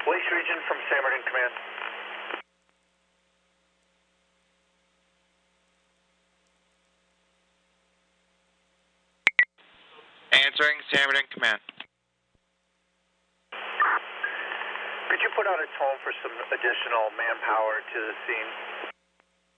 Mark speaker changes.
Speaker 1: Waste Region from San Bernardino Command.
Speaker 2: Answering San Bernardino Command.
Speaker 1: Could you put out a tone for some additional manpower to the scene?